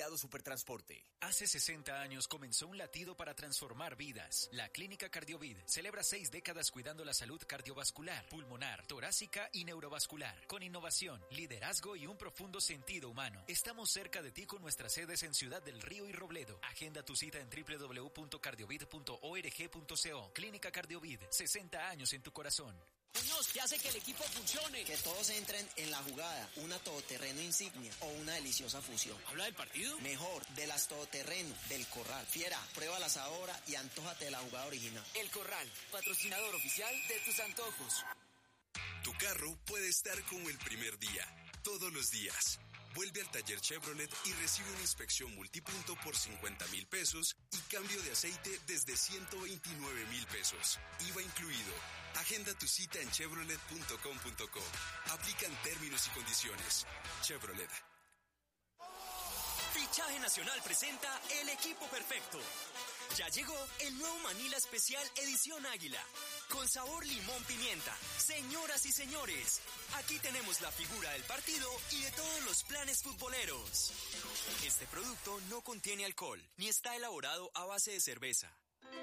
Vigilado Supertransporte. Hace 60 años comenzó un latido para transformar vidas. La Clínica Cardiovid celebra 6 décadas cuidando la salud cardiovascular, pulmonar, torácica y neurovascular. Con innovación, liderazgo y un profundo sentido humano. Estamos cerca de ti con nuestras sedes en Ciudad del Río y Robledo. Agenda tu cita en www.cardiovid.org.co. Clínica Cardiovid, 60 años en tu corazón. Muñoz, ¿qué hace que el equipo funcione? Que todos entren en la jugada, una todoterreno insignia o una deliciosa fusión. ¿Habla del partido? Mejor, de las todoterreno, del Corral. Fiera, pruébalas ahora y antójate de la jugada original. El Corral, patrocinador oficial de tus antojos. Tu carro puede estar como el primer día, todos los días. Vuelve al taller Chevrolet y recibe una inspección multipunto por 50,000 pesos y cambio de aceite desde 129,000 pesos. IVA incluido. Agenda tu cita en chevrolet.com.co. Aplican términos y condiciones. Chevrolet. Fichaje Nacional presenta El Equipo Perfecto. Ya llegó el nuevo Manila Especial Edición Águila. Con sabor limón pimienta. Señoras y señores, aquí tenemos la figura del partido y de todos los planes futboleros. Este producto no contiene alcohol, ni está elaborado a base de cerveza.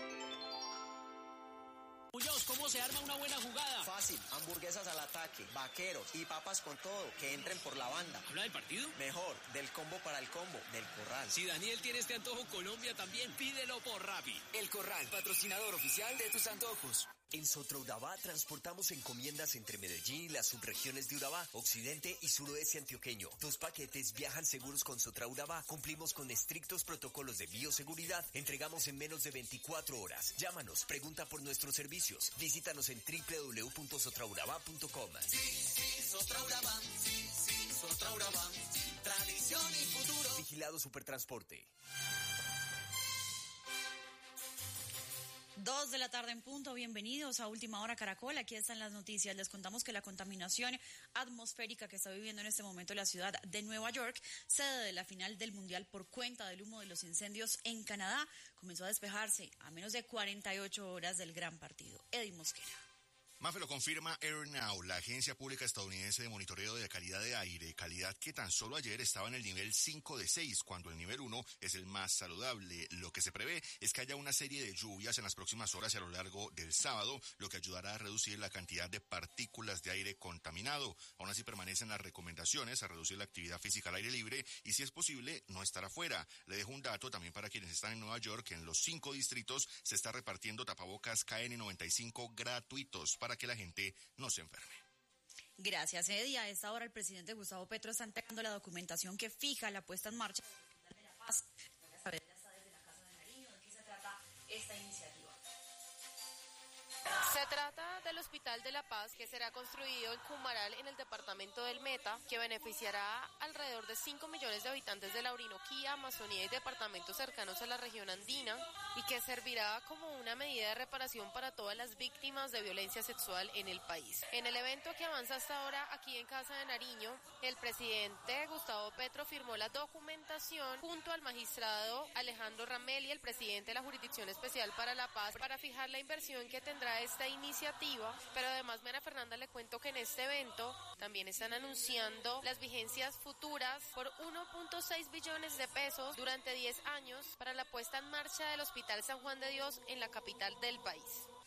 Muñoz, ¿cómo se arma una buena jugada? Fácil, hamburguesas al ataque, vaqueros y papas con todo, que entren por la banda. ¿Habla del partido? Mejor, del combo para el combo, del Corral. Si Daniel tiene este antojo, Colombia también, pídelo por Rappi. El Corral, patrocinador oficial de tus antojos. En Sotraurabá transportamos encomiendas entre Medellín y las subregiones de Urabá, occidente y suroeste antioqueño. Tus paquetes viajan seguros con Sotraurabá. Cumplimos con estrictos protocolos de bioseguridad. Entregamos en menos de 24 horas. Llámanos, pregunta por nuestros servicios. Visítanos en www.sotraurabá.com. Sí, Sotraurabá. Sí, Sotraurabá. Tradición y futuro. Vigilado Supertransporte. 2 de la tarde en punto, bienvenidos a Última Hora Caracol, aquí están las noticias. Les contamos que la contaminación atmosférica que está viviendo en este momento la ciudad de Nueva York, sede de la final del Mundial por cuenta del humo de los incendios en Canadá, comenzó a despejarse a menos de 48 horas del gran partido. Eddie Mosquera. Mafe, lo confirma AirNow, la agencia pública estadounidense de monitoreo de calidad de aire, calidad que tan solo ayer estaba en el nivel 5 de 6, cuando el nivel 1 es el más saludable. Lo que se prevé es que haya una serie de lluvias en las próximas horas y a lo largo del sábado, lo que ayudará a reducir la cantidad de partículas de aire contaminado. Aún así permanecen las recomendaciones a reducir la actividad física al aire libre y, si es posible, no estar afuera. Le dejo un dato también para quienes están en Nueva York, que en los 5 distritos se está repartiendo tapabocas KN95 gratuitos para que la gente no se enferme. Gracias, Eddie. A esta hora el presidente Gustavo Petro está entregando la documentación que fija la puesta en marcha de la Paz. Voy a saber ya desde la Casa de Nariño de qué se trata esta iniciativa. Se trata del Hospital de la Paz, que será construido en Cumaral, en el departamento del Meta, que beneficiará alrededor de 5 millones de habitantes de la Orinoquía, Amazonía y departamentos cercanos a la región andina, y que servirá como una medida de reparación para todas las víctimas de violencia sexual en el país. En el evento que avanza hasta ahora aquí en Casa de Nariño, el presidente Gustavo Petro firmó la documentación junto al magistrado Alejandro Ramelli, el presidente de la Jurisdicción Especial para la Paz, para fijar la inversión que tendrá esta iniciativa. Pero además, María Fernanda, le cuento que en este evento también están anunciando las vigencias futuras por 1.6 billones de pesos durante 10 años para la puesta en marcha del Hospital San Juan de Dios en la capital del país.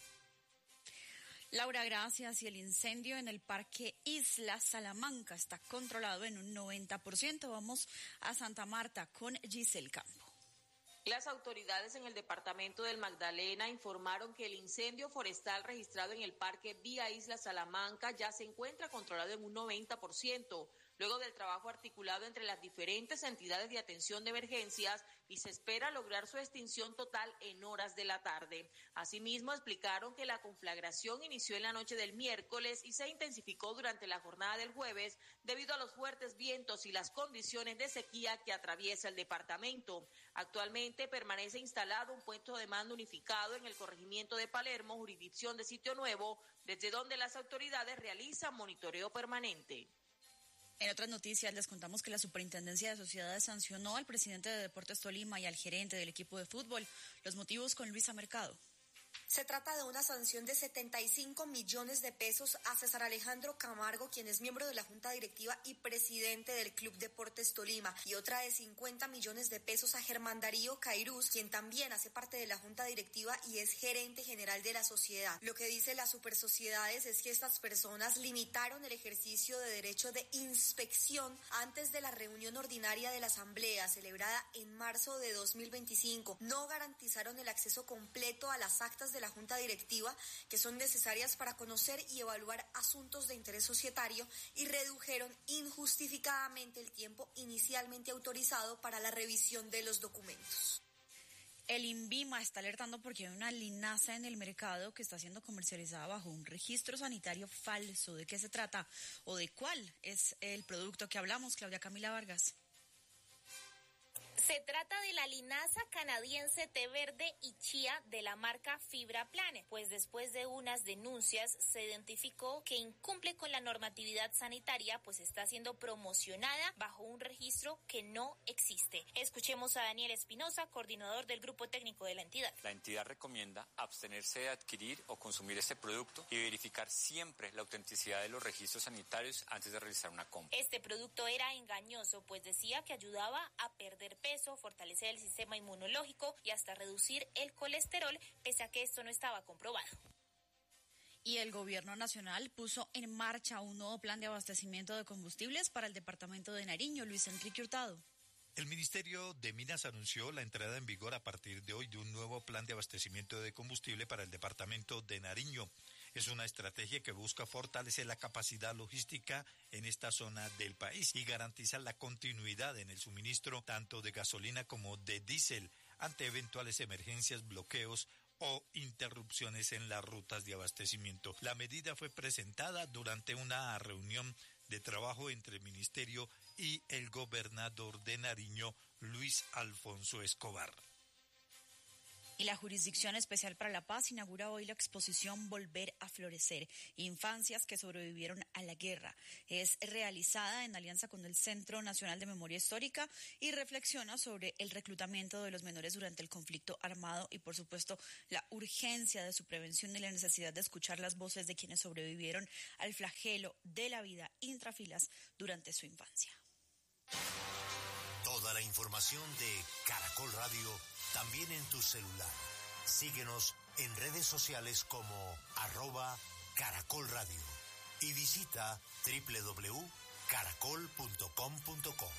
Laura, gracias. Y el incendio en el Parque Isla Salamanca está controlado en un 90%. Vamos a Santa Marta con Giselle Campo. Las autoridades en el departamento del Magdalena informaron que el incendio forestal registrado en el Parque Vía Isla Salamanca ya se encuentra controlado en un 90%, luego del trabajo articulado entre las diferentes entidades de atención de emergencias, y se espera lograr su extinción total en horas de la tarde. Asimismo, explicaron que la conflagración inició en la noche del miércoles y se intensificó durante la jornada del jueves debido a los fuertes vientos y las condiciones de sequía que atraviesa el departamento. Actualmente permanece instalado un puesto de mando unificado en el corregimiento de Palermo, jurisdicción de Sitio Nuevo, desde donde las autoridades realizan monitoreo permanente. En otras noticias les contamos que la Superintendencia de Sociedades sancionó al presidente de Deportes Tolima y al gerente del equipo de fútbol. Los motivos con Luisa Mercado. Se trata de una sanción de 75 millones de pesos a César Alejandro Camargo, quien es miembro de la Junta Directiva y presidente del Club Deportes Tolima, y otra de 50 millones de pesos a Germán Darío Cairuz, quien también hace parte de la Junta Directiva y es gerente general de la sociedad. Lo que dice las supersociedades es que estas personas limitaron el ejercicio de derecho de inspección antes de la reunión ordinaria de la Asamblea, celebrada en marzo de 2025. No garantizaron el acceso completo a las actas de la Junta Directiva, que son necesarias para conocer y evaluar asuntos de interés societario, y redujeron injustificadamente el tiempo inicialmente autorizado para la revisión de los documentos. El INVIMA está alertando porque hay una linaza en el mercado que está siendo comercializada bajo un registro sanitario falso. ¿De qué se trata o de cuál es el producto que hablamos, Claudia Camila Vargas? Se trata de la linaza canadiense té verde y chía de la marca Fibra Planet, pues después de unas denuncias se identificó que incumple con la normatividad sanitaria, pues está siendo promocionada bajo un registro que no existe. Escuchemos a Daniel Espinosa, coordinador del grupo técnico de la entidad. La entidad recomienda abstenerse de adquirir o consumir este producto y verificar siempre la autenticidad de los registros sanitarios antes de realizar una compra. Este producto era engañoso, pues decía que ayudaba a perder peso, fortalecer el sistema inmunológico y hasta reducir el colesterol, pese a que esto no estaba comprobado. Y el gobierno nacional puso en marcha un nuevo plan de abastecimiento de combustibles para el departamento de Nariño. Luis Enrique Hurtado. El Ministerio de Minas anunció la entrada en vigor a partir de hoy de un nuevo plan de abastecimiento de combustible para el departamento de Nariño. Es una estrategia que busca fortalecer la capacidad logística en esta zona del país y garantiza la continuidad en el suministro tanto de gasolina como de diésel ante eventuales emergencias, bloqueos o interrupciones en las rutas de abastecimiento. La medida fue presentada durante una reunión de trabajo entre el Ministerio y el gobernador de Nariño, Luis Alfonso Escobar. Y la Jurisdicción Especial para la Paz inaugura hoy la exposición Volver a Florecer, infancias que sobrevivieron a la guerra. Es realizada en alianza con el Centro Nacional de Memoria Histórica y reflexiona sobre el reclutamiento de los menores durante el conflicto armado y, por supuesto, la urgencia de su prevención y la necesidad de escuchar las voces de quienes sobrevivieron al flagelo de la vida intrafilas durante su infancia. Toda la información de Caracol Radio también en tu celular. Síguenos en redes sociales como @Caracol Radio y visita www.caracol.com.co.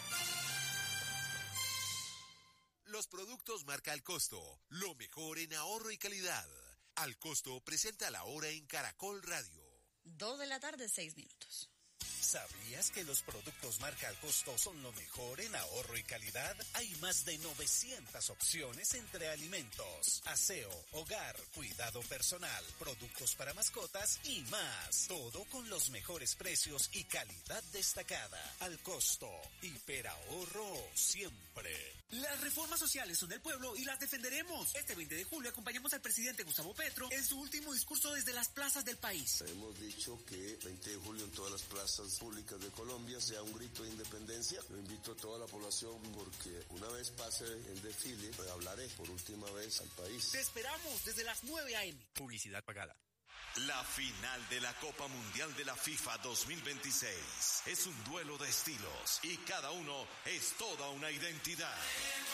Los productos marca Al Costo, lo mejor en ahorro y calidad. Al Costo presenta la hora en Caracol Radio. 2:06 p.m. ¿Sabías que los productos marca Al Costo son lo mejor en ahorro y calidad? Hay más de 900 opciones entre alimentos, aseo, hogar, cuidado personal, productos para mascotas y más. Todo con los mejores precios y calidad destacada. Al Costo, hiperahorro siempre. Las reformas sociales son del pueblo y las defenderemos. Este 20 de julio acompañamos al presidente Gustavo Petro en su último discurso desde las plazas del país. Hemos dicho que 20 de julio en todas las plazas públicas de Colombia sea un grito de independencia. Lo invito a toda la población porque una vez pase el desfile, hablaré por última vez al país. Te esperamos desde las 9 a.m. Publicidad pagada. La final de la Copa Mundial de la FIFA 2026 es un duelo de estilos y cada uno es toda una identidad.